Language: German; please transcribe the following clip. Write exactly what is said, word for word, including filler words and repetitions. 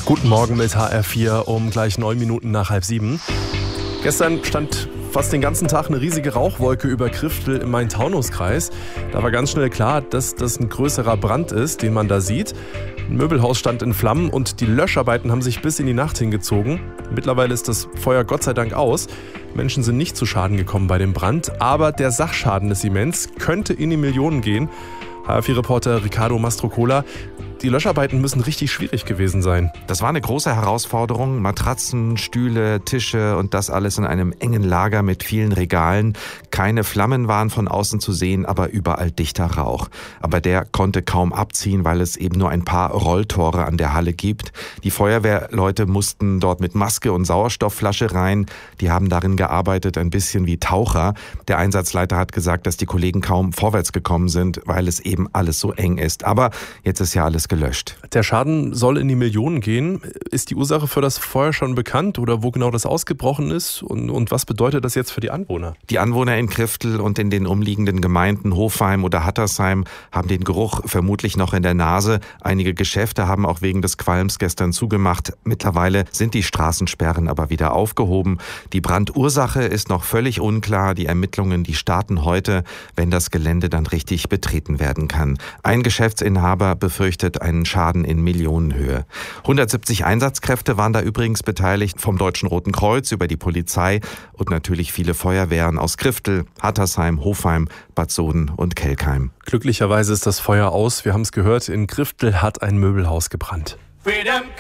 Guten Morgen mit H R vier um gleich neun Minuten nach halb sieben. Gestern stand fast den ganzen Tag eine riesige Rauchwolke über Kriftel im Main-Taunus-Kreis. Da war ganz schnell klar, dass das ein größerer Brand ist, den man da sieht. Ein Möbelhaus stand in Flammen und die Löscharbeiten haben sich bis in die Nacht hingezogen. Mittlerweile ist das Feuer Gott sei Dank aus. Menschen sind nicht zu Schaden gekommen bei dem Brand, aber der Sachschaden ist immens, könnte in die Millionen gehen. H R vier-Reporter Ricardo Mastrocola. Die Löscharbeiten müssen richtig schwierig gewesen sein. Das war eine große Herausforderung. Matratzen, Stühle, Tische und das alles in einem engen Lager mit vielen Regalen. Keine Flammen waren von außen zu sehen, aber überall dichter Rauch. Aber der konnte kaum abziehen, weil es eben nur ein paar Rolltore an der Halle gibt. Die Feuerwehrleute mussten dort mit Maske und Sauerstoffflasche rein. Die haben darin gearbeitet, ein bisschen wie Taucher. Der Einsatzleiter hat gesagt, dass die Kollegen kaum vorwärts gekommen sind, weil es eben alles so eng ist. Aber jetzt ist ja alles gelöscht. Der Schaden soll in die Millionen gehen. Ist die Ursache für das Feuer schon bekannt oder wo genau das ausgebrochen ist? Und, und was bedeutet das jetzt für die Anwohner? Die Anwohner in Kriftel und in den umliegenden Gemeinden Hofheim oder Hattersheim haben den Geruch vermutlich noch in der Nase. Einige Geschäfte haben auch wegen des Qualms gestern zugemacht. Mittlerweile sind die Straßensperren aber wieder aufgehoben. Die Brandursache ist noch völlig unklar. Die Ermittlungen, die starten heute, wenn das Gelände dann richtig betreten werden kann. Ein Geschäftsinhaber befürchtet einen Schaden in Millionenhöhe. hundertsiebzig Einsatzkräfte waren da übrigens beteiligt, vom Deutschen Roten Kreuz über die Polizei und natürlich viele Feuerwehren aus Kriftel, Hattersheim, Hofheim, Bad Soden und Kelkheim. Glücklicherweise ist das Feuer aus. Wir haben es gehört, in Kriftel hat ein Möbelhaus gebrannt.